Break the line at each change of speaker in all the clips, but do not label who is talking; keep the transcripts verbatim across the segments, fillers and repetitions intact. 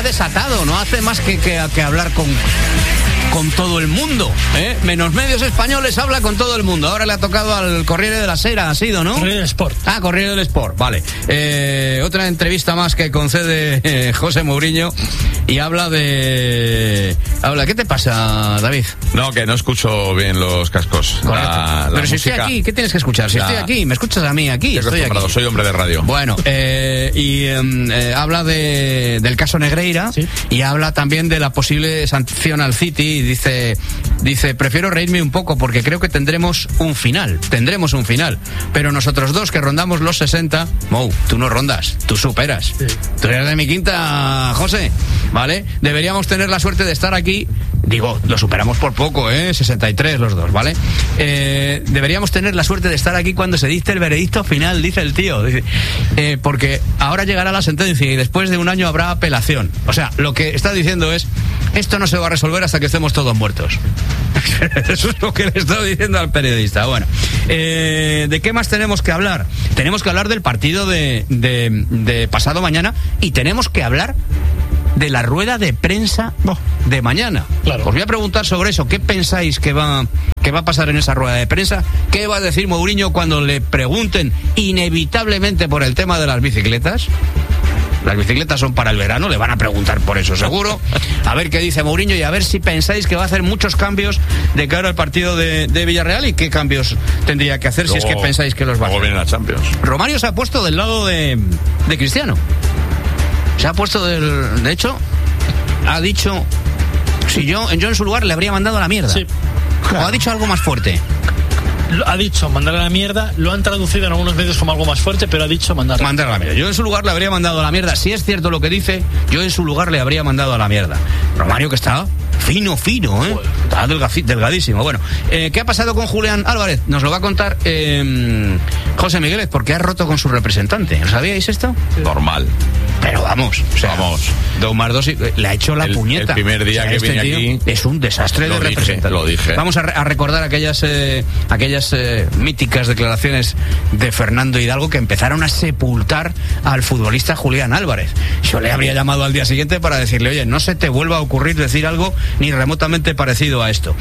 desatado, no hace más que, que, que hablar con... con todo el mundo, ¿eh? Menos medios españoles, habla con todo el mundo. Ahora le ha tocado al Corriere de la Sera, ha sido, ¿no?
Corriere del Sport.
Ah, Corriere del Sport, vale. Eh, otra entrevista más que concede eh, José Mourinho y habla de... Habla, ¿qué te pasa, David?
No, que no escucho bien los cascos. La, la
Pero si
música,
estoy aquí, ¿qué tienes que escuchar? Si
la...
estoy aquí, me escuchas a mí aquí, estoy, estoy aquí.
Soy hombre de radio.
Bueno, eh, y eh, habla de, del caso Negreira, ¿sí? Y habla también de la posible sanción al City. Dice, dice, prefiero reírme un poco porque creo que tendremos un final, tendremos un final, pero nosotros dos que rondamos los sesenta, Mou, tú no rondas, tú superas, sí. Tú eres de mi quinta, José, ¿vale? Deberíamos tener la suerte de estar aquí, digo, lo superamos por poco, ¿eh? sesenta y tres los dos, ¿vale? Eh, deberíamos tener la suerte de estar aquí cuando se dicte el veredicto final, dice el tío, dice, eh, porque ahora llegará la sentencia y después de un año habrá apelación. O sea, lo que está diciendo es, esto no se va a resolver hasta que estemos todos muertos. Eso es lo que le estoy diciendo al periodista. Bueno, eh, ¿de qué más tenemos que hablar? Tenemos que hablar del partido de, de, de pasado mañana y tenemos que hablar de la rueda de prensa de mañana. Claro. Os voy a preguntar sobre eso. ¿Qué pensáis que va, que va a pasar en esa rueda de prensa? ¿Qué va a decir Mourinho cuando le pregunten inevitablemente por el tema de las bicicletas? Las bicicletas son para el verano, le van a preguntar por eso seguro. A ver qué dice Mourinho y a ver si pensáis que va a hacer muchos cambios de cara al partido de, de Villarreal y qué cambios tendría que hacer luego, si es que pensáis que los va a hacer.
Luego viene la Champions.
Romario se ha puesto del lado de, de Cristiano. Se ha puesto del... De hecho, ha dicho... Si yo, yo en su lugar le habría mandado a la mierda. Sí, claro. O ha dicho algo más fuerte.
Ha dicho mandar a la mierda, lo han traducido en algunos medios como algo más fuerte, pero ha dicho mandar a la,
mandar a la mierda. Yo en su lugar le habría mandado a la mierda. Si es cierto lo que dice, yo en su lugar le habría mandado a la mierda. Romario que está fino, fino, ¿eh? Está delgadísimo. Bueno, eh, ¿qué ha pasado con Julián Álvarez? Nos lo va a contar eh, José Migueles, porque ha roto con su representante. ¿Lo sabíais esto?
Normal.
Pero vamos, o sea,
vamos.
Dos más dos y, le ha hecho la
el,
puñeta.
El primer día o sea, que
este
vine aquí
es un desastre de representante.
Lo dije.
Vamos a, re, a recordar aquellas eh, aquellas eh, míticas declaraciones de Fernando Hidalgo que empezaron a sepultar al futbolista Julián Álvarez. Yo le habría llamado al día siguiente para decirle, oye, no se te vuelva a ocurrir decir algo ni remotamente parecido a esto.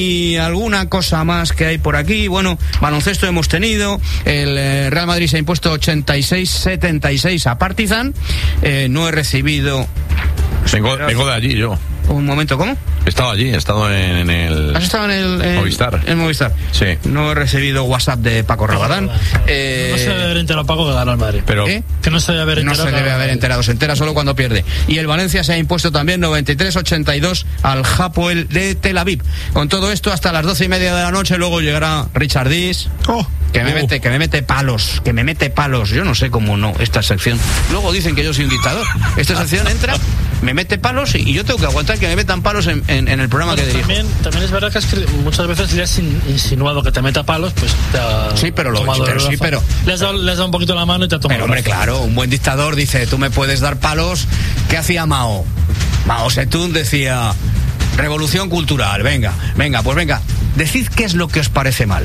Y alguna cosa más que hay por aquí. Bueno, baloncesto hemos tenido. El eh, Real Madrid se ha impuesto ochenta y seis setenta y seis a Partizan. Eh, no he recibido...
Vengo, vengo de allí yo.
Un momento, ¿cómo?
He estado allí, he estado en el...
¿Has estado en el... En,
Movistar.
En Movistar.
Sí.
No he recibido WhatsApp de Paco Rabadán.
Eh, no se debe haber enterado Paco que ganó al Madrid.
Pero...
¿Eh?
Que no se debe haber enterado.
No se debe haber enterado, se entera solo cuando pierde. Y el Valencia se ha impuesto también noventa y tres ochenta y dos al Hapoel de Tel Aviv. Con todo esto hasta las doce y media de la noche, luego llegará Richard Dis. Oh. Que me, mete, que me mete palos, que me mete palos. Yo no sé cómo no, esta sección. Luego dicen que yo soy un dictador. Esta sección entra, me mete palos y, y yo tengo que aguantar que me metan palos en, en, en el programa bueno, que dirijo.
También, también es verdad que, es que muchas veces le has insinuado que te meta palos, pues te ha
sí, pero lo
tomado
pero, sí, pero
le has, dado, le has dado un poquito la mano y te ha tomado.
Pero hombre, claro, un buen dictador dice, tú me puedes dar palos. ¿Qué hacía Mao? Mao Zedong decía, revolución cultural, venga, venga, pues venga, decid qué es lo que os parece mal.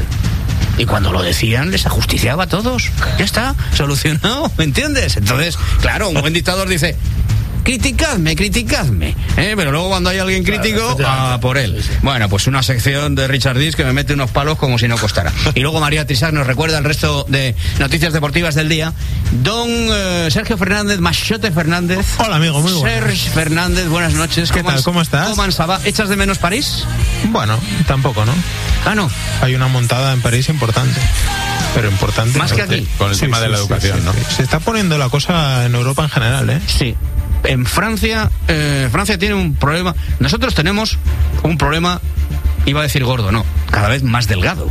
Y cuando lo decían, les ajusticiaba a todos. Ya está, solucionado, ¿me entiendes? Entonces, claro, un buen dictador dice, criticadme, criticadme, ¿eh? Pero luego cuando hay alguien crítico, claro, ah, por él. Sí, sí. Bueno, pues una sección de Richard Dis que me mete unos palos como si no costara. Y luego María Trisac nos recuerda el resto de noticias deportivas del día. Don eh, Sergio Fernández, Machote Fernández.
Hola, amigo, muy bueno.
Sergio Fernández, buenas noches.
¿Qué tal? ¿Cómo estás?
¿Cómo va? ¿Echas de menos París?
Bueno, tampoco, ¿no?
Ah, no.
Hay una montada en París importante. Pero importante.
Más que aquí.
Con el
sí,
tema
sí,
de la
sí,
educación,
sí,
¿no?
Sí. Se está poniendo la cosa en Europa en general, ¿eh?
Sí. En Francia, eh, Francia tiene un problema. Nosotros tenemos un problema, iba a decir gordo, no, cada vez más delgado,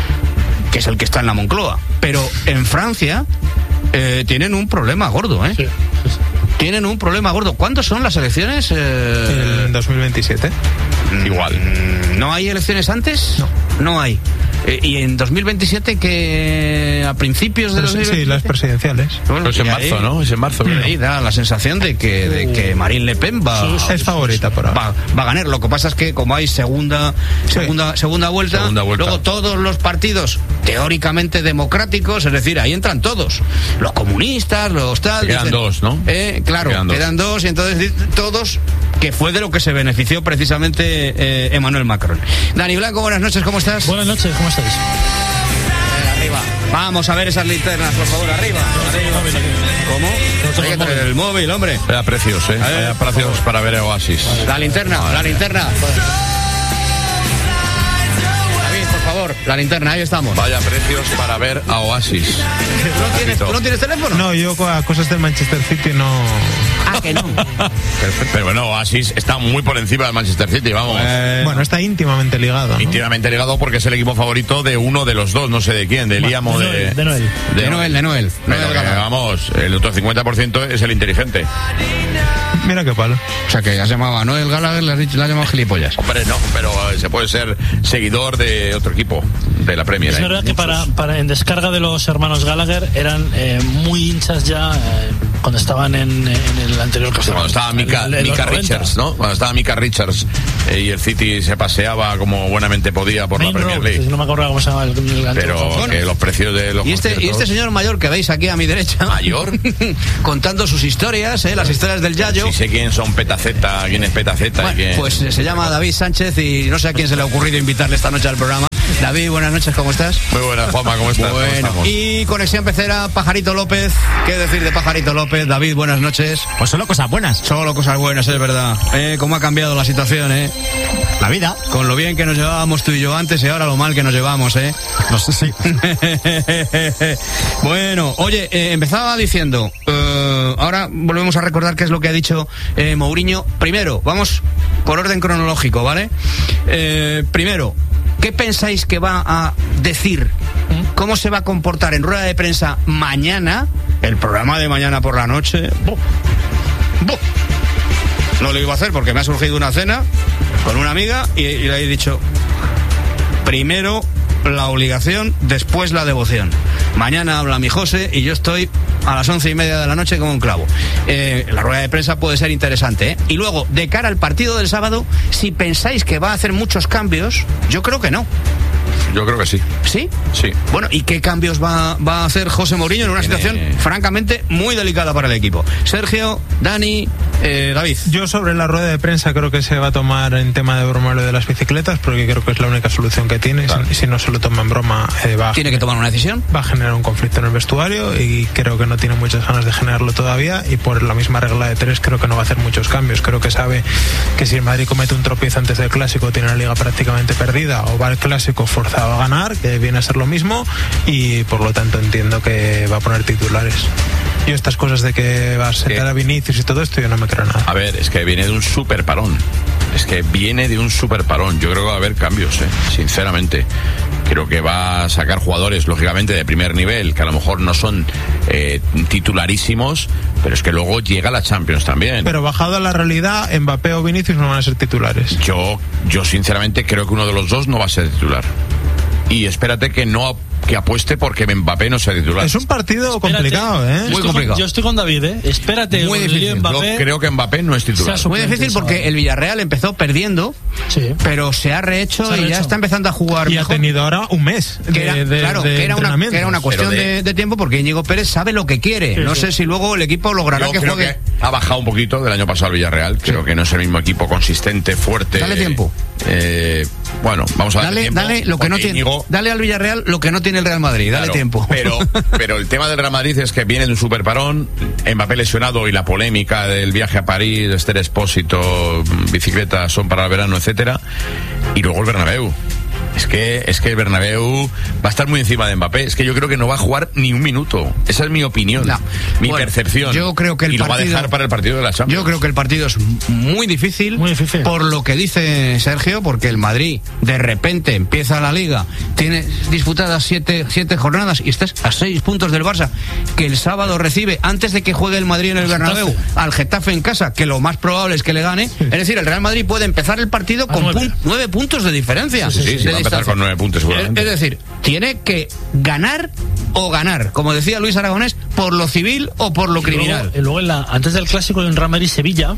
que es el que está en la Moncloa. Pero en Francia eh, tienen un problema gordo, ¿eh? Sí, sí, sí. Tienen un problema gordo. ¿Cuántos son las elecciones?
Eh... El dos mil veintisiete.
Igual.
¿No hay elecciones antes?
No.
No hay. Eh, y en dos mil veintisiete, que a principios de
Pero
dos
sí,
mil veintisiete...
sí, las presidenciales.
Bueno,
Pues en
y
marzo,
ahí-
¿no? Es en marzo.
y
creo.
ahí da la sensación de que, de que Marine Le Pen va,
Es favorita por ahora.
va, va a ganar. Lo que pasa es que como hay segunda segunda segunda vuelta,
Segunda vuelta.
luego todos los partidos teóricamente democráticos, es decir, ahí entran todos, los comunistas, los tal.
Quedan
dicen,
dos, ¿no?
Eh, claro,
Quedan
quedan
dos.
dos. Y entonces di- todos, que fue de lo que se benefició precisamente eh, Emmanuel Macron. Dani Blanco, buenas noches, ¿cómo estás?
Buenas noches, ¿cómo estáis?
Arriba. Vamos a ver esas linternas, por favor, arriba. ¿Cómo?
tengo
Hay que
el
traer el móvil, hombre.
Vaya precios, ¿eh?
ver,
Vaya precios para ver Oasis.
La linterna, la linterna. David, por favor, la linterna, ahí estamos.
Vaya precios para ver a Oasis.
¿Tú no tienes, ¿tú no tienes teléfono?
No, yo a cosas del Manchester City no.
Ah, que no.
Perfecto. Pero bueno, Oasis está muy por encima del Manchester City, vamos.
Bueno, está íntimamente ligado, ¿no?
Íntimamente ligado porque es el equipo favorito de uno de los dos, no sé de quién, de Liam o
de
de...
Noel, de Noel.
De Noel, de Noel.
Pero
Noel
que,
Gallagher.
vamos, el otro cincuenta por ciento es el inteligente.
Mira qué palo.
O sea, que has llamado a Noel Gallagher, le has, dicho, le has llamado gilipollas.
Hombre, no, pero eh, se puede ser seguidor de otro equipo de la Premier.
Es
hay
verdad que
muchos.
para, para en descarga de los hermanos Gallagher eran eh, muy hinchas ya eh, cuando estaban en, en el anterior caso.
Cuando estaba Mika,
En- en los
Mika
noventa.
Richards, ¿no? Cuando estaba Mika Richards eh, y el City se paseaba como buenamente podía por
Main
la Premier
Road,
League.
no me acuerdo cómo se llama el, el anterior
Pero
caso.
que los precios de los
Y este, y este
conciertos-
señor mayor que veis aquí a mi derecha.
¿Mayor?
Contando sus historias, ¿eh? Las historias del Yayo.
Sí sé quién son Petaceta, quién es Petaceta
Bueno,
y quién...
pues eh, se llama David Sánchez y no sé a quién se le ha ocurrido invitarle esta noche al programa. David, buenas noches, ¿cómo estás?
Muy buenas, Juanma, ¿cómo estás? ¿Cómo
Bueno,
estamos?
y conexión pecera, Pajarito López. ¿Qué decir de Pajarito López? David, buenas noches.
Pues solo cosas buenas.
Solo cosas buenas, es verdad. Eh, ¿Cómo ha cambiado la situación, eh?
La vida.
Con lo bien que nos llevábamos tú y yo antes y ahora lo mal que nos llevamos, eh.
No sé si.
Bueno, oye, eh, empezaba diciendo, eh, ahora volvemos a recordar qué es lo que ha dicho eh, Mourinho. Primero, vamos por orden cronológico, ¿vale? Eh, primero, ¿qué pensáis que va a decir? ¿Cómo se va a comportar en rueda de prensa mañana? El programa de mañana por la noche. ¡Buh! ¡Buh! No lo iba a hacer porque me ha surgido una cena con una amiga y, y le he dicho, primero la obligación, después la devoción. Mañana habla mi José y yo estoy a las once y media de la noche como un clavo. Eh, la rueda de prensa puede ser interesante, ¿eh? Y luego, de cara al partido del sábado, si pensáis que va a hacer muchos cambios, yo creo que no.
Yo creo que sí.
¿Sí?
Sí.
Bueno, ¿y qué cambios va, va a hacer José Mourinho en una
Tiene-
situación francamente muy delicada para el equipo? Sergio, Dani, eh, David.
Yo sobre la rueda de prensa creo que se va a tomar en tema de broma lo de las bicicletas, porque creo que es la única solución que tiene.
Claro.
Si, si no se lo toma en broma, eh, va, a
Tiene que tomar una decisión.
va a generar un conflicto en el vestuario y creo que no tiene muchas ganas de generarlo todavía, y por la misma regla de tres creo que no va a hacer muchos cambios. Creo que sabe que si el Madrid comete un tropiezo antes del Clásico tiene la Liga prácticamente perdida, o va al Clásico forzado a ganar, que viene a ser lo mismo, y por lo tanto entiendo que va a poner titulares. Yo estas cosas de que va a sentar
¿Qué?
a Vinicius y todo esto, yo no me creo nada.
A ver, es que viene de un super parón. Es que viene de un super parón. Yo creo que va a haber cambios, ¿eh? Sinceramente. Creo que va a sacar jugadores, lógicamente, de primer nivel, que a lo mejor no son eh, titularísimos, pero es que luego llega la Champions también.
Pero bajado a la realidad, Mbappé o Vinicius no van a ser titulares.
Yo, yo sinceramente creo que uno de los dos no va a ser titular. Y espérate que no que apueste porque Mbappé no sea titular.
Es un partido
Espérate.
complicado,
Yo
¿eh?
estoy
Muy
con-
complicado.
Yo estoy con David, ¿eh? Espérate.
Muy
el
difícil.
lío
Yo
Mbappé.
creo que Mbappé no es titular.
Sea
Muy difícil porque el Villarreal empezó perdiendo,
Sí.
pero se ha rehecho
Se ha
y ya
rehecho.
está empezando a jugar
Y ha
mejor.
tenido ahora un mes de,
que era,
de-
claro,
de
que era, una,
entrenamientos.
que era una cuestión
Pero
de,
de-
de tiempo porque Íñigo Pérez sabe lo que quiere.
Sí,
no
sí.
sé si luego el equipo logrará
Yo
que
creo
juegue.
que ha bajado un poquito del año pasado al Villarreal. Creo que no es el mismo equipo consistente, fuerte.
Dale tiempo.
Eh, bueno, vamos a darle
Dale,
tiempo.
dale, lo que no
porque
tiene,
Íñigo-
dale al Villarreal lo que no tiene el Real Madrid. Dale
Claro,
tiempo.
Pero, pero el tema del Real Madrid es que viene de un super parón, Mbappé lesionado y la polémica del viaje a París, Esther Expósito, bicicletas son para el verano, etcétera, y luego el Bernabéu. Es que, es que el Bernabéu va a estar muy encima de Mbappé. Es que yo creo que no va a jugar ni un minuto. Esa es mi opinión,
No.
mi
Bueno,
percepción.
yo creo que el
y lo va a
partido-
dejar para el partido de la Champions.
Yo creo que el partido es muy difícil,
Muy difícil.
por lo que dice Sergio, porque el Madrid de repente empieza la Liga, tiene disputadas siete, siete jornadas y estás a seis puntos del Barça, que el sábado recibe, antes de que juegue el Madrid en el Bernabéu, al Getafe en casa, que lo más probable es que le gane. Es decir, el Real Madrid puede empezar el partido
A
con
nueve.
pun- nueve puntos de diferencia.
Sí, sí, sí,
de
va- a empezar
distancia.
con nueve puntos, seguramente.
Es, es decir, tiene que ganar o ganar, como decía Luis Aragonés, por lo civil o por lo
y
criminal.
Luego, y luego en la, antes del clásico en Real Madrid-Sevilla,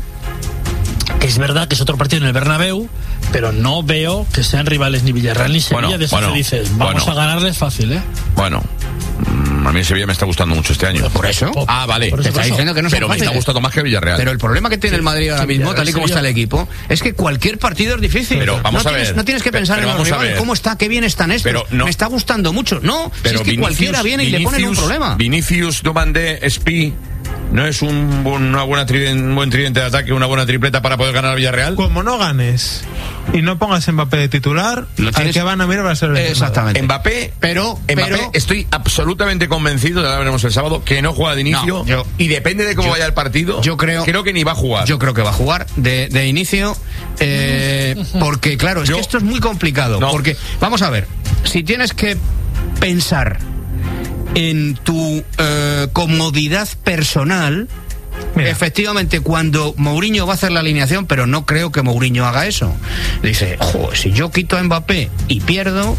que es verdad que es otro partido en el Bernabéu, pero no veo que sean rivales ni Villarreal ni Sevilla.
Bueno,
de eso
bueno,
que dices, vamos
bueno.
a ganarles fácil, ¿eh?
Bueno, mm, a mí Sevilla me está gustando mucho este año.
Por eso.
Ah, vale.
Por
Te
eso,
está
por eso.
diciendo que no son
Pero me está
fáciles.
gustando más que Villarreal.
Pero el problema que tiene el Madrid ahora
Sí,
mismo,
Villarreal,
tal y como
Sevilla.
está el equipo, es que cualquier partido es difícil.
Pero vamos
no
a
tienes,
ver.
No tienes que
Pe-
pensar
pero
en los
vamos a
rivales,
ver.
cómo está, qué bien están estos.
Pero no-
Me está gustando mucho. No, si
Pero
es que
Vinicius-
cualquiera viene y le ponen un
Vinicius-
problema.
Vinicius, Domandé, Espi, ¿no es un, buen- una buena triden- un buen tridente de ataque, una buena tripleta para poder ganar a Villarreal?
Como no ganes y no pongas a Mbappé de titular,
Lo
al
tienes-
que van a mirar va a ser el entrenador.
Exactamente.
Mbappé,
Pero,
Mbappé,
pero
estoy absolutamente convencido, ya lo veremos el sábado, que no juega de inicio.
No, yo-
y depende de cómo
yo-
vaya el partido.
yo creo-
creo que ni va a jugar.
Yo creo que va a jugar de, de inicio, eh, porque claro, es
Yo-
que esto es muy complicado.
No.
Porque, vamos a ver, si tienes que pensar en tu eh, comodidad personal,
Mira.
efectivamente, cuando Mourinho va a hacer la alineación, pero no creo que Mourinho haga eso. Dice, "Jo, si yo quito a Mbappé y pierdo,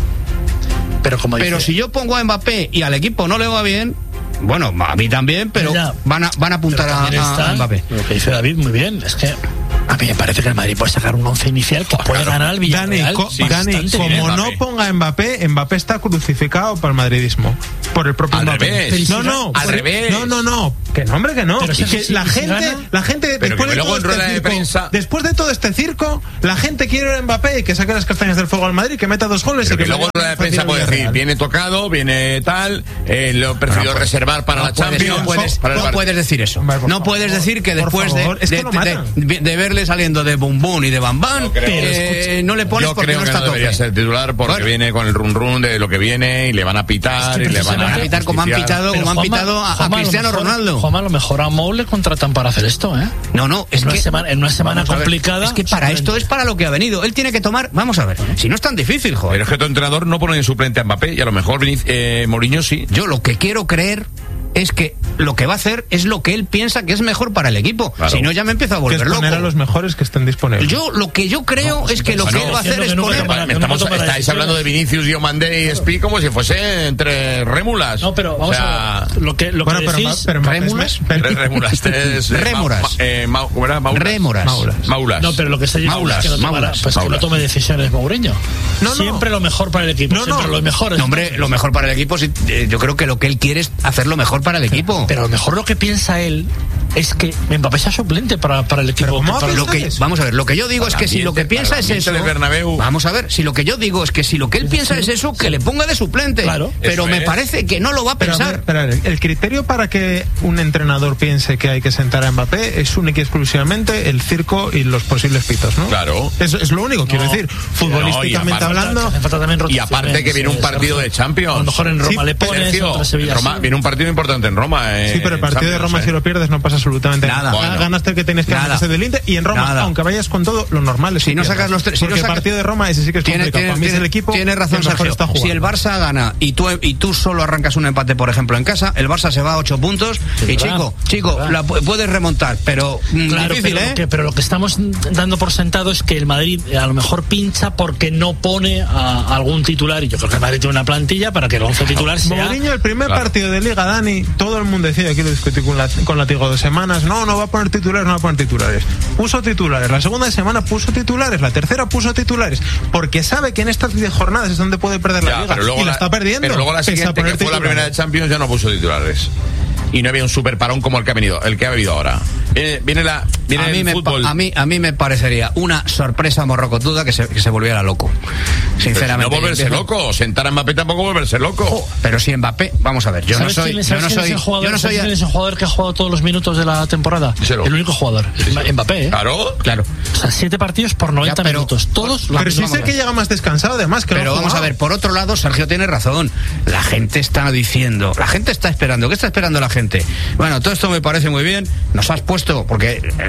Pero como
pero
dice,
si yo pongo a Mbappé y al equipo no le va bien, bueno, a mí también, pero
Ya.
van a, van a apuntar
pero
a,
también
a-
está
a Mbappé.
Lo que dice David, muy bien, es que a mí me parece que el Madrid puede sacar un once inicial que puede ganar al
Dani,
Villarreal.
co-
Sí,
Dani,
bastante
como
bien.
Mbappé.
no ponga a Mbappé, Mbappé está crucificado por el madridismo. Por el propio
Al
Mbappé.
revés.
No, no,
Al
por-
revés.
No, no, no. Que no, hombre, que no.
Pero
Y
si-
que
si-
la
si
gente,
gana-
la gente
Pero
después
que
de
luego
todo
en rueda
este
de
circo,
prensa-
después de todo este circo, la gente quiere ver a Mbappé y que saque las castañas del fuego al Madrid, que meta dos goles
Pero
y
que
que
luego en rueda de prensa puede decir, viene tocado, viene tal, eh, lo he preferido
No, pues,
reservar para
no
la
puedes,
Champions.
no puedes,
para el
no
Bar-
puedes decir eso.
Hombre, por
No
favor,
puedes decir que
por
después
favor,
de,
es que
de,
lo
de-
matan.
de- de verle saliendo de bum bum y de bam bam,
Yo creo-
eh, no le pones
Yo
porque
creo
no
que
está
no
a tope.
debería ser titular porque
Bueno.
viene con el run run de lo que viene y le van a pitar
Es que
y le van a
precisamente-
pitar como han
justiciar.
pitado,
Pero
como han
Juanma-
pitado a, a
Juanma, lo
Cristiano
mejor-
Ronaldo.
Juanma, a lo mejor a Mou le contratan para hacer esto, ¿eh?
No, no, es
En una
que
semana, en una semana
vamos a ver,
complicada.
es que para
suplente.
esto es para lo que ha venido. Él tiene que tomar, vamos a ver, si no es tan difícil, joder.
Pero es que tu entrenador no pone en suplente a Mbappé y a lo mejor Vinic- eh, Mourinho sí.
Yo lo que quiero creer es que lo que va a hacer es lo que él piensa que es mejor para el equipo.
Claro.
Si no, ya me empiezo a
Que es
volver loco.
poner a los mejores que estén disponibles.
Yo lo que yo creo es que lo
bueno,
que él va a hacer
diciendo
es
que nunca
poner.
tomará- que
Estamos-
no tomará
estáis
decisiones.
hablando de Vinicius, Diomandé y Espi como si fuese entre rémulas.
No, pero vamos
o sea,
a ver. Lo que, lo
Bueno,
que
pero,
decís.
Ma- pero Mbappé es
¿Rémulas?
me- pero-
Tres rémulas. Tres, eh,
Rémuras.
ma- ma- eh, ma- ¿Cómo era? Maulas.
Rémoras.
Maulas.
Maulas.
No, pero lo que está diciendo
Maulas,
es que no tomará-
Maulas,
pues que no
Maulas.
tome decisiones Mourinho.
No, no.
Siempre lo mejor para el equipo.
No,
siempre
no.
lo mejor.
No, hombre, lo mejor para el equipo, sí, eh, yo creo que lo que él quiere es hacer lo mejor para el equipo.
Pero a lo mejor lo que piensa él es que Mbappé sea suplente para, para el equipo.
Pero ¿cómo va a
para
Lo
pensar
que,
eso?
vamos a ver, lo que yo digo es que si lo que
ambiente,
piensa
para el
es
ambiente
eso.
del Bernabéu.
Vamos a ver, si lo que yo digo es que si lo que él piensa es eso, que le ponga de suplente.
Claro.
Pero
Eso
me
es.
parece que no lo va a
Pero, a ver,
pensar.
espera, a ver, el criterio para que un entrenador piense que hay que sentar a Mbappé es única y exclusivamente el circo y los posibles pitos, ¿no?
Claro.
Eso es lo único, quiero
No.
decir. Futbolísticamente
aparte-
hablando.
Hace falta también
Y aparte que viene un
rotaciones,
partido
eh,
de Champions.
A lo mejor en Roma
Sí,
le pones,
Sergio,
contra Sevilla
en Roma,
sí.
viene un partido importante en Roma. eh,
Sí, pero el
en
partido de
Champions,
Roma,
eh.
si lo pierdes, no pasa absolutamente
Nada.
nada.
Bueno.
Ganaste el que tienes que
Nada.
ganarse del Inter. Y en Roma,
Nada.
aunque vayas con todo, lo normal es
Si
que
no
pierdas.
sacas los tres- si
Porque
no saca-
el partido de Roma, ese sí que es
Tiene,
complicado.
tiene-
Para mí es el
tiene-
equipo
tiene
que
razón,
mejor
Sergio.
está jugando.
Si el Barça gana y tú, y tú solo arrancas un empate, por ejemplo, en casa, el Barça se va a ocho puntos.
Sí,
y
verdad.
chico, chico,
Verdad.
la pu- puedes remontar, pero mm,
Claro,
difícil,
pero,
¿eh?
lo que, pero lo que estamos dando por sentado es que el Madrid eh, a lo mejor pincha porque no pone a, a algún titular. Y yo creo que el Madrid tiene una plantilla para que el once titular sea.
Mourinho, el primer
Claro.
partido de Liga, Dani, todo el mundo decía, aquí lo discutí con, la, con Latigo dos semanas, no, no va a poner titulares, no va a poner titulares. Puso titulares, la segunda semana puso titulares, la tercera puso titulares, porque sabe que en estas diez jornadas es donde puede perder la
Ya,
Liga
pero luego
y la, está perdiendo.
Pero luego la
pese a
siguiente,
poner
que fue la
titulares.
primera de Champions, ya no puso titulares. Y no había un super parón como el que ha venido, el que ha habido ahora. Viene, viene la, viene
A mí,
el
me,
fútbol.
pa- a, mí, a mí me parecería una sorpresa morrocotuda que se, que se volviera loco.
Pero si
Sinceramente.
no volverse
Empieza-
loco, sentar a Mbappé tampoco volverse loco.
Pero si Mbappé, vamos a ver, yo no
¿Sabes
soy.
quién es-
Yo
sabes
no
quién es
soy.
el jugador,
Yo no
¿sabes
soy.
quién es el jugador que ha jugado todos los minutos de la temporada?
Díselo.
El único jugador. Mbappé, ¿eh?
Claro.
Claro.
O sea, siete partidos por noventa
Ya, pero-
minutos. Todos los
Pero sí
minutos.
sé que llega más descansado, además, que
Pero
no ha
vamos a
jugado.
ver, por otro lado, Sergio tiene razón. La gente está diciendo, la gente está esperando. ¿Qué está esperando la gente? Bueno, todo esto me parece muy bien. Nos has puesto, porque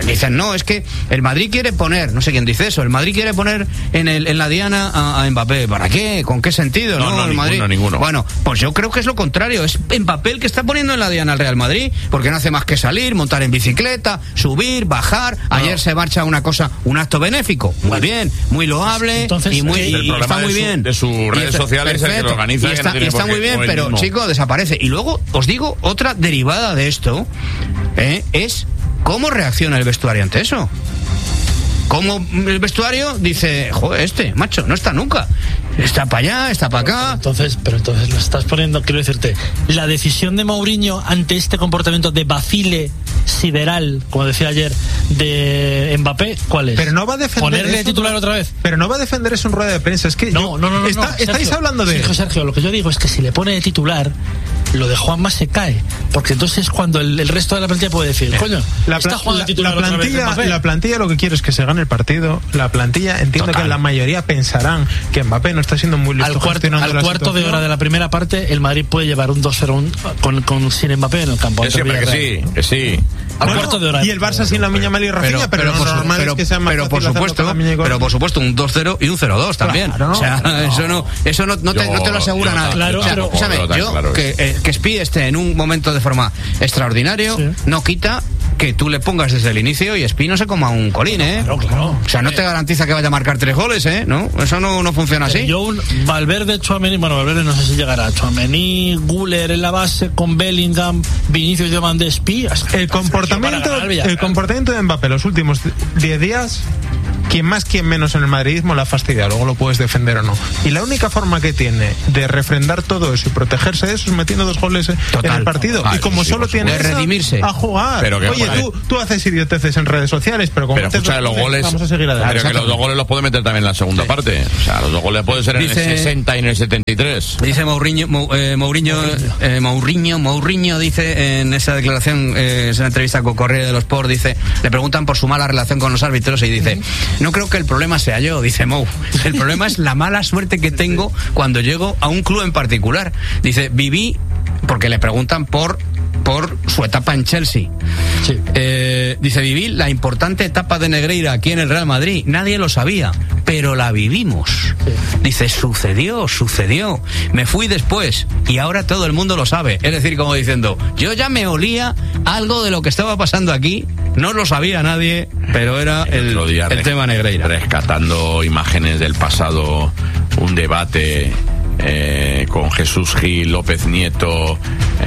dicen, no, es que el Madrid quiere poner, no sé quién dice eso, el Madrid quiere poner en, el, en la diana a, a Mbappé. ¿Para qué? ¿Con qué sentido?
No,
No,
no,
el
ninguno,
Madrid.
ninguno.
Bueno, pues yo creo que es lo contrario. Es Mbappé el que está poniendo en la diana al Real Madrid, porque no hace más que salir, montar en bicicleta, subir, bajar. No. Ayer se marcha una cosa, un acto benéfico. Muy vale. bien, muy loable. Entonces, y muy y
está
muy
de
bien.
Su, de sus redes
está,
sociales
perfecto.
el que lo organiza.
Y está,
que no
y está muy bien, pero mismo. chico, desaparece. Y luego os digo otra derivada de esto, ¿eh? es cómo reacciona el vestuario ante eso. Cómo el vestuario dice, joder, este, macho, no está nunca. Está para allá, está para acá.
Entonces, pero entonces lo estás poniendo, quiero decirte, la decisión de Mourinho ante este comportamiento de vacile sideral, como decía ayer, de Mbappé, ¿cuál es?
Pero no va a defender
ponerle
eso,
titular otra vez.
Pero no va a defender eso en rueda de prensa. Es que
no,
yo,
no, no, no,
está,
no. Sergio,
estáis hablando de
Sergio, Sergio, lo que yo digo es que si le pone de titular, lo de Juanma se cae, porque entonces es cuando el, el resto de la plantilla puede decir, coño,
la,
está jugando
la,
titular
la plantilla,
otra vez,
la plantilla lo que quiere es que se gane el partido. La plantilla, entiendo Total. que la mayoría pensarán que Mbappé no está siendo muy listo
al cuarto, al cuarto de hora de la primera parte el Madrid puede llevar un dos cero con, con sin Mbappé en el campo.
Es siempre que sí, que sí.
Al
bueno,
cuarto de hora.
Y el Barça sin la Miña Mal y Rafinha, pero, pero, pero
por,
normal
pero,
es que sea más
pero por supuesto, pero por supuesto un dos cero y un cero dos también.
Claro,
o sea,
no.
eso no eso no, no, te, no te lo asegura
yo,
nada.
Claro,
o sea,
pero,
¿sabe? Yo
claro
que eh, que Spi esté en un momento de forma extraordinario, sí. no quita que tú le pongas desde el inicio y Spi no se coma un colín, ¿eh?
Claro, claro.
O sea, no te garantiza que vaya a marcar tres goles, ¿eh? No, eso no, no funciona así.
Yo un Valverde, Tchouaméni, bueno, Valverde no sé si llegará. Tchouaméni, Güler en la base con Bellingham, Vinicius y Van de Spi.
El comportamiento, el comportamiento de Mbappé los últimos diez días, quien más, quien menos en el madridismo la ha fastidiado, luego lo puedes defender o no. Y la única forma que tiene de refrendar todo eso y protegerse de eso es metiendo dos goles Total. en el partido. Total. Y como sí, solo tiene esa,
redimirse.
a jugar.
Pero que,
Oye, tú, tú haces idioteces en redes sociales, pero como
pero escucha, los goles,
vamos a seguir adelante.
Pero que los dos goles los puede meter también en la segunda sí. parte. O sea, los dos goles pueden ser dice, en el sesenta y en el setenta y tres.
Dice Mourinho, eh, Mourinho, eh, Mourinho, Mourinho dice en esa declaración, eh, en una entrevista con Correa de los Sport, dice, le preguntan por su mala relación con los árbitros y dice, no creo que el problema sea yo, dice Mou. El problema es la mala suerte que tengo cuando llego a un club en particular. Dice, viví, porque le preguntan por por su etapa en Chelsea. Sí. Eh, dice, viví la importante etapa de Negreira aquí en el Real Madrid. Nadie lo sabía, pero la vivimos. Sí. Dice, sucedió, sucedió. Me fui después y ahora todo el mundo lo sabe. Es decir, como diciendo, yo ya me olía algo de lo que estaba pasando aquí. No lo sabía nadie, pero era el, el, el tema Negreira.
Rescatando imágenes del pasado, un debate eh, con Jesús Gil, López Nieto,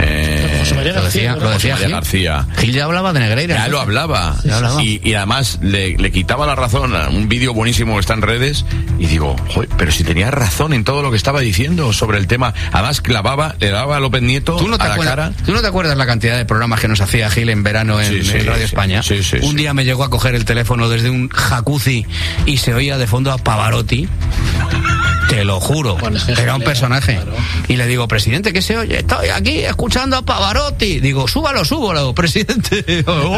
eh,
José María García, lo decía,
José María García.
Gil ya hablaba de Negreira.
Ya lo hablaba. Sí, hablaba. Y, y además le, le quitaba la razón a un vídeo buenísimo que está en redes y digo, joder, pero si tenía razón en todo lo que estaba diciendo sobre el tema. Además clavaba, le daba a López Nieto
¿Tú no te
a la
acuerdas,
cara.
¿Tú no te acuerdas la cantidad de programas que nos hacía Gil en verano en, sí, sí, en Radio
sí,
España?
Sí, sí,
un
sí.
día me llegó a coger el teléfono desde un jacuzzi y se oía de fondo a Pavarotti. Te lo juro, bueno, es era un personaje. Claro. Y le digo, presidente, ¿qué se oye? Estoy aquí escuchando a Pavarotti. Digo, súbalo, súbalo, presidente. Digo,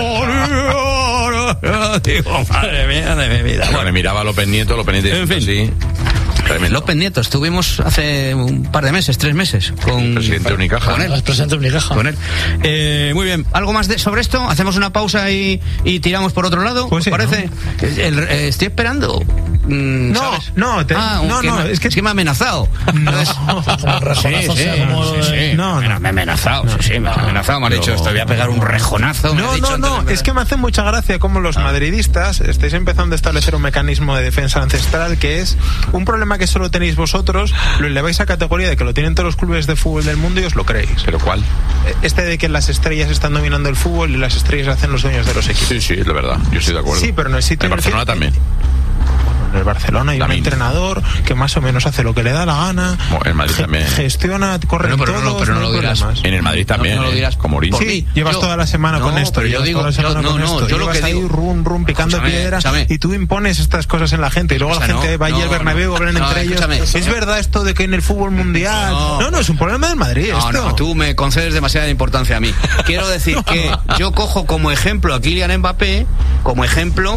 madre mía de mi vida.
Bueno, me miraba a López Nieto, López Nieto, en fin. Sí.
Tremendo. López Nieto, estuvimos hace un par de meses, tres meses, con
el presidente Unicaja.
Con él.
El presidente Unicaja.
Con él. Eh, muy bien, ¿algo más de, sobre esto? ¿Hacemos una pausa y, y tiramos por otro lado?
Pues sí,
parece?
¿no?
El, el, eh, estoy esperando. Mm,
no,
¿sabes?
no, te,
ah,
no, no,
me,
es que
es que me ha amenazado.
No, como sí, sí,
sí,
como,
sí, sí.
No,
no, me ha amenazado, no, sí, sí, me ha amenazado, me ha dicho, te voy a pegar un rejonazo.
No,
dicho,
no, no, es que me hace mucha gracia como los ah. madridistas estáis empezando a establecer un mecanismo de defensa ancestral que es un problema que solo tenéis vosotros, lo eleváis a categoría de que lo tienen todos los clubes de fútbol del mundo y os lo creéis.
¿Pero cuál?
Este de que las estrellas están dominando el fútbol y las estrellas hacen los dueños de los equipos.
Sí, sí, es la verdad, yo estoy de acuerdo.
Sí, pero en el sitio
en Barcelona
que...
también.
En el Barcelona hay también un entrenador que más o menos hace lo que le da la gana.
Bueno, en Madrid también.
Gestiona, corre
pero, pero
todos,
no, pero no, no lo dirás.
Problemas.
En el Madrid también.
No, no lo dirás
como Mourinho.
Sí, llevas
yo,
toda la semana
no,
con esto.
Pero yo digo, yo, no, no, yo lo que
ahí,
digo.
Rum, rum, picando escúchame, piedra. Escúchame. Y tú impones estas cosas en la gente. Y luego o sea, la gente no, va allí al Bernabéu, hablan no, entre ellos. Es verdad esto de que en el fútbol mundial. No, no, no es un problema del Madrid.
No,
esto.
no, tú me concedes demasiada importancia a mí. Quiero decir que yo cojo como ejemplo a Kylian Mbappé, como ejemplo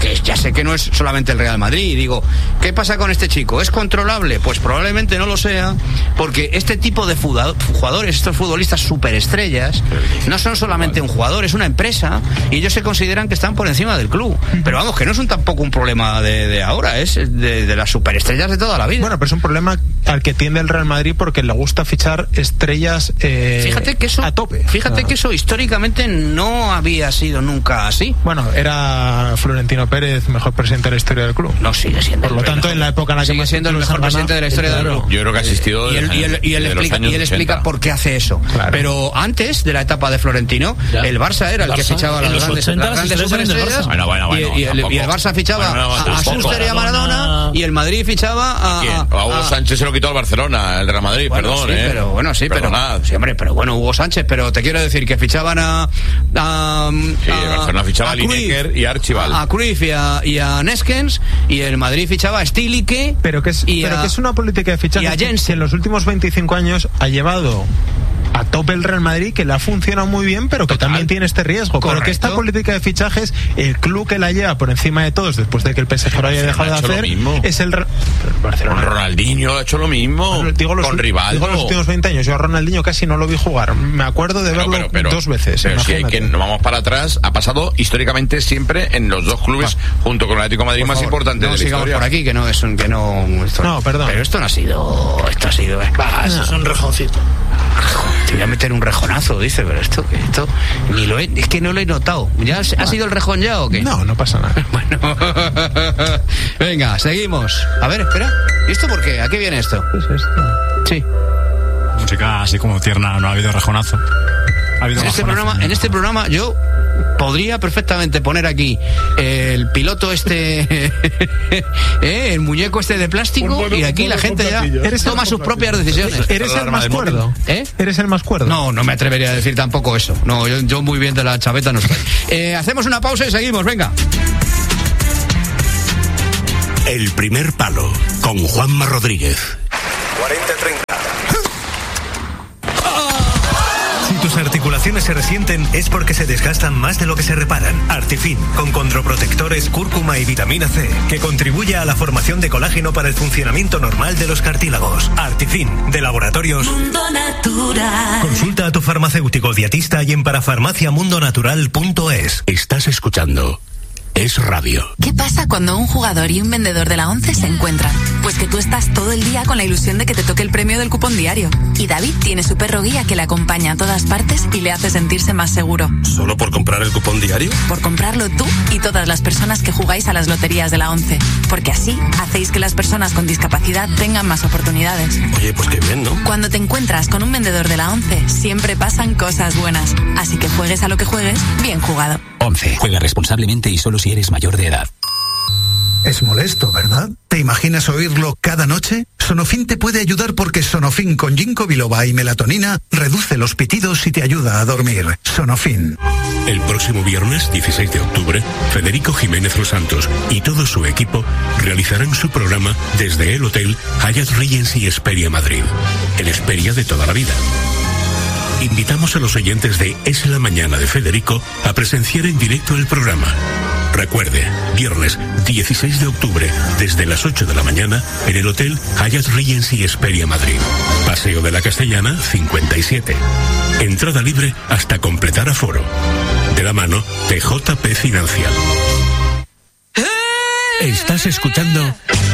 que ya sé que no es solamente el Real Madrid, y digo, ¿qué pasa con este chico? ¿Es controlable? Pues probablemente no lo sea, porque este tipo de jugadores, estos futbolistas superestrellas, no son solamente un jugador, es una empresa, y ellos se consideran que están por encima del club. Pero vamos, que no es un, tampoco un problema de, de ahora, es de, de las superestrellas de toda la vida.
Bueno, pero es un problema al que tiende el Real Madrid porque le gusta fichar estrellas eh,
fíjate que eso,
a tope.
Fíjate
ah.
que eso históricamente no había sido nunca así.
Bueno, era Florentino Pérez mejor presidente de la historia del club.
No, sigue siendo.
Por lo tanto, en la época en la que
sigue siendo el mejor presidente de la historia
claro.
del club.
Yo creo que ha asistido
y él, y él, y él explica, y él explica por qué hace eso.
Claro.
Pero antes de la etapa de Florentino, ya. el Barça era el, el Barça, que fichaba las grandes, las grandes superestrellas.
Bueno, bueno, bueno,
y, y, el, y el Barça fichaba bueno, bueno, a, a Schuster y a Maradona, y el Madrid fichaba a...
¿A, a, a Hugo a, Sánchez se lo quitó al Barcelona, el Real Madrid,
bueno,
perdón,
sí,
¿eh?
Pero, bueno, sí, pero, sí, hombre, pero bueno, Hugo Sánchez, pero te quiero decir que fichaban a... a
sí, el Barcelona fichaba a Lineker y a Archibald.
A Cruyff y a, y a Neskens, y el Madrid fichaba a Stilike.
Pero que es, pero
a,
que es una política de fichaje que en los últimos veinticinco años ha llevado a tope el Real Madrid, que le ha funcionado muy bien, pero que Total. también tiene este riesgo. Correcto. Pero que esta política de fichajes, el club que la lleva por encima de todos, después de que el P S G lo haya dejado de hacer, es el
Barcelona. Con Ronaldinho ha hecho lo mismo.
Digo los,
con Rivaldo.
Digo los últimos veinte años. Yo a Ronaldinho casi no lo vi jugar. Me acuerdo de pero, verlo pero, pero, dos veces.
Pero si hay que nos vamos para atrás, ha pasado históricamente siempre en los dos clubes, ah. junto con el Atlético de Madrid, más importante
no
de la
sigamos
historia.
por aquí, que no es un, que no. Esto,
no, perdón.
Pero esto no ha sido. Esto ha sido. Eh.
Bah, eso no. es un rejoncito.
Te voy a meter un rejonazo, dice, pero esto, esto ni lo he, es que no lo he notado. ¿Ya ha ah. sido el rejón ya o qué?
No, no pasa nada.
Bueno, venga, seguimos. A ver, espera. ¿Y esto por qué? ¿A qué viene esto?
¿Qué es esto?
Sí.
Música así como tierna, no ha habido rejonazo. Ha habido
en, este programa, en este programa yo podría perfectamente poner aquí el piloto este, ¿eh? el muñeco este de plástico, bueno, y aquí la gente ya toma sus propias decisiones.
¿Eres el más cuerdo?
¿Eh?
¿Eres el más cuerdo?
No, no me atrevería a decir tampoco eso. No, yo, yo muy bien de la chaveta no estoy. Eh, hacemos una pausa y seguimos, venga.
El primer palo con Juanma Rodríguez.
cuarenta treinta.
Si tus articulaciones se resienten es porque se desgastan más de lo que se reparan. Artifin, con condroprotectores, cúrcuma y vitamina C, que contribuye a la formación de colágeno para el funcionamiento normal de los cartílagos. Artifin, de Laboratorios
Mundo Natural.
Consulta a tu farmacéutico dietista y en parafarmacia mundo natural punto es. Estás escuchando Es Radio.
¿Qué pasa cuando un jugador y un vendedor de la ONCE se encuentran? Pues que tú estás todo el día con la ilusión de que te toque el premio del cupón diario. Y David tiene su perro guía que le acompaña a todas partes y le hace sentirse más seguro.
¿Solo por comprar el cupón diario?
Por comprarlo tú y todas las personas que jugáis a las loterías de la ONCE. Porque así hacéis que las personas con discapacidad tengan más oportunidades.
Oye, pues qué bien, ¿no?
Cuando te encuentras con un vendedor de la ONCE, siempre pasan cosas buenas. Así que juegues a lo que juegues, bien jugado.
ONCE. Juega responsablemente y solo si eres mayor de edad.
Es molesto, ¿verdad? ¿Te imaginas oírlo cada noche? Sonofin te puede ayudar porque Sonofin con ginkgo biloba y melatonina reduce los pitidos y te ayuda a dormir. Sonofin.
El próximo viernes, dieciséis de octubre, Federico Jiménez Los Santos y todo su equipo realizarán su programa desde el Hotel Hyatt Regency Esperia Madrid. El Esperia de toda la vida. Invitamos a los oyentes de Es la Mañana de Federico a presenciar en directo el programa. Recuerde, viernes dieciséis de octubre, desde las ocho de la mañana, en el Hotel Hyatt Regency Esperia Madrid. Paseo de la Castellana, cincuenta y siete. Entrada libre hasta completar aforo. De la mano de J P Financial. Estás escuchando